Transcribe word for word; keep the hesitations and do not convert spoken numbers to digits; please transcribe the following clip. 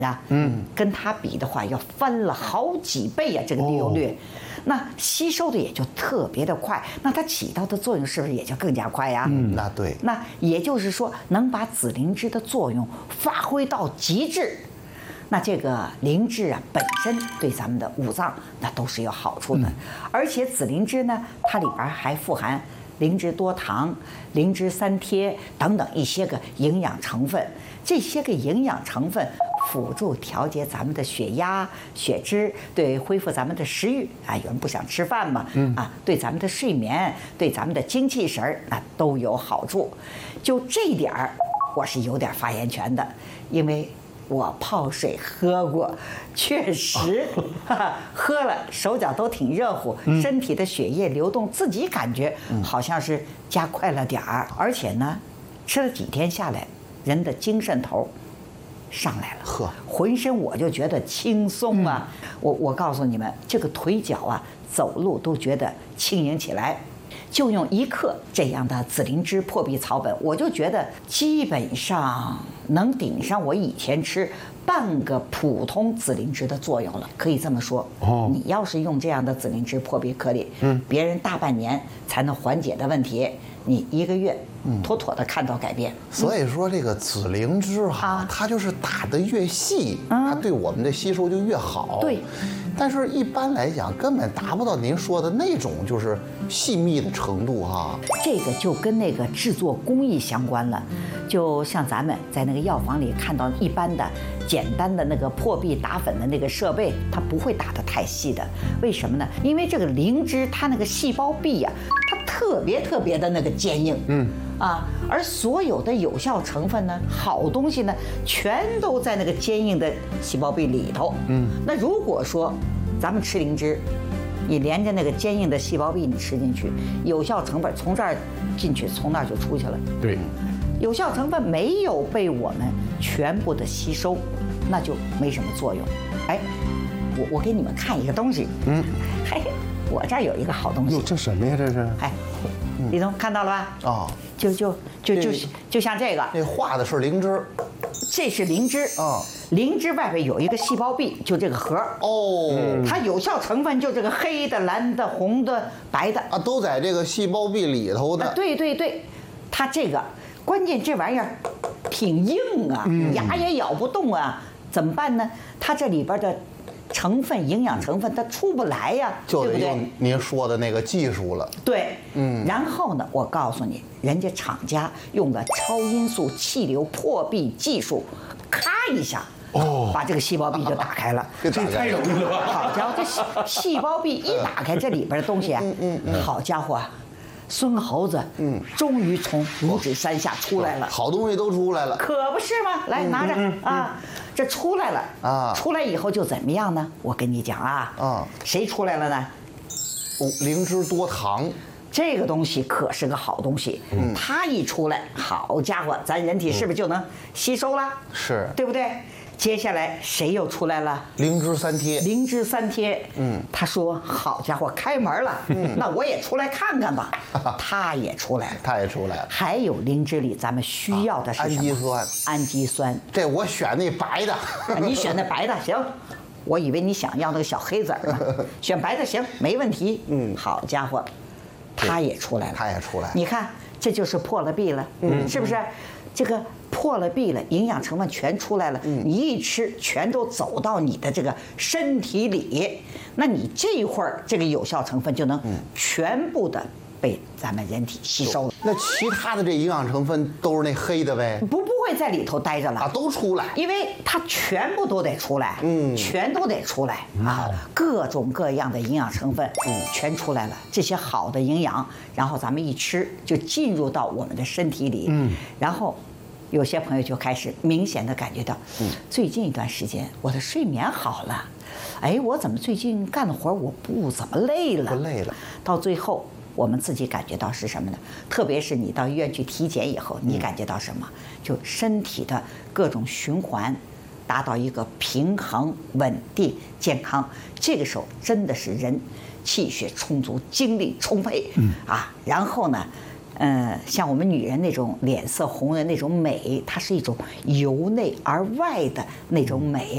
啊，嗯，跟它比的话要翻了好几倍呀、啊，这个利用率。哦，那吸收的也就特别的快，那它起到的作用是不是也就更加快呀？ 嗯，那对。 那也就是说，能把紫灵芝的作用发挥到极致。那这个灵芝啊，本身对咱们的五脏那都是有好处的，嗯、而且紫灵芝呢，它里边还富含灵芝多糖、灵芝三萜等等一些个营养成分，这些个营养成分辅助调节咱们的血压、血脂，对恢复咱们的食欲啊，有人不想吃饭嘛，嗯啊，对咱们的睡眠、对咱们的精气神儿那都有好处。就这点儿，我是有点发言权的，因为我泡水喝过，确实，哈哈，喝了手脚都挺热乎，身体的血液流动自己感觉好像是加快了点儿，而且呢，吃了几天下来，人的精神头上来了，呵，浑身我就觉得轻松啊！嗯、我我告诉你们，这个腿脚啊，走路都觉得轻盈起来。就用一克这样的紫灵芝破壁草本，我就觉得基本上能顶上我以前吃半个普通紫灵芝的作用了，可以这么说。哦，你要是用这样的紫灵芝破壁颗粒，嗯，别人大半年才能缓解的问题，你一个月妥妥的看到改变。 嗯、所以说这个紫灵芝哈，啊、它就是打得越细，嗯、它对我们的吸收就越好。 对。 但是，一般来讲，根本达不到您说的那种就是细密的程度哈。 这个就跟那个制作工艺相关了，就像咱们在那个药房里看到一般的简单的那个破壁打粉的那个设备，它不会打得太细的。为什么呢？因为这个灵芝它那个细胞壁呀、啊，它特别特别的那个坚硬。嗯。啊，而所有的有效成分呢，好东西呢，全都在那个坚硬的细胞壁里头。嗯，那如果说咱们吃灵芝，你连着那个坚硬的细胞壁你吃进去，有效成分从这儿进去，从那儿就出去了。 对， 有效成分没有被我们全部的吸收，那就没什么作用。哎，我我给你们看一个东西。嗯，嘿，我这儿有一个好东西。 哟，这什么呀？这是？ 哎，李总看到了吧？啊、哦。就就就就就像这个， 那画的是灵芝， 这是灵芝啊。灵芝外边有一个细胞壁，就这个核哦，它有效成分就这个黑的、蓝的、红的、白的啊，都在这个细胞壁里头的。 啊、对对对，它这个关键这玩意儿挺硬啊，嗯、牙也咬不动啊，怎么办呢？它这里边的成分、营养成分它出不来呀、啊， 就得用您说的那个技术了。 对，嗯，然后呢，我告诉你，人家厂家用了超音速气流破壁技术，咔一下，哦，把这个细胞壁就打开了。 这太容易了吧？ 好家伙，这细细胞壁一打开，这里边的东西啊，嗯嗯嗯，好家伙。孙猴子，嗯，终于从五指山下出来了， 好东西都出来了， 可不是吗？来拿着、嗯嗯、啊，这出来了啊，出来以后就怎么样呢？我跟你讲啊，啊，谁出来了呢？ 哦，灵芝多糖， 这个东西可是个好东西，嗯，它一出来，好家伙，咱人体是不是就能吸收了？ 是， 对不对？接下来谁又出来了？ 灵芝三萜。 灵芝三萜，嗯，他说：“好家伙，开门了，嗯，那我也出来看看吧。”他也出来了， 他也出来了。 还有灵芝里咱们需要的是什么？ 氨基酸。 氨基酸。 这我选那白的。 你选那白的行，我以为你想要那个小黑籽儿呢。选白的行，没问题。嗯，好家伙，他也出来了。 他也出来了。 你看，这就是破了壁了，嗯，是不是？这个破了壁了，营养成分全出来了，嗯、你一吃全都走到你的这个身体里，那你这一会儿这个有效成分就能全部的被咱们人体吸收了。 那其他的这营养成分都是那黑的呗？ 不不会在里头待着了啊，都出来， 因为它全部都得出来，嗯，全都得出来啊，各种各样的营养成分，嗯，全出来了。这些好的营养，然后咱们一吃就进入到我们的身体里，嗯，然后有些朋友就开始明显的感觉到，嗯，最近一段时间我的睡眠好了，哎，我怎么最近干的活我不怎么累了？ 不累了， 到最后。我们自己感觉到是什么呢？特别是你到医院去体检以后，你感觉到什么？就身体的各种循环达到一个平衡、稳定、健康。这个时候真的是人气血充足、精力充沛，嗯啊。然后呢，呃，像我们女人那种脸色红的那种美，它是一种由内而外的那种美。